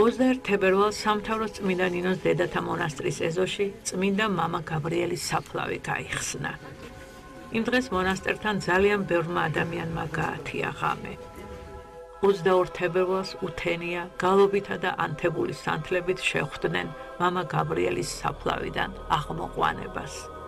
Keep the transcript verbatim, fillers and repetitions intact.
ოცდაერთი თებერვალს სამთავროს წმინდა ნინოს დედათა მონასტრის ეზოში წმინდა მამა გაბრიელის საფლავი გაიხსნა. იმ დღეს მონასტერთან ძალიან ბევრმა ადამიანმა გაათია ღამე. ოცდაორ თებერვალს უთენია, გალობითა და ანთებული სანთლებით შეხვდნენ მამა გაბრიელის საფლავიდან აღმოყვანებას.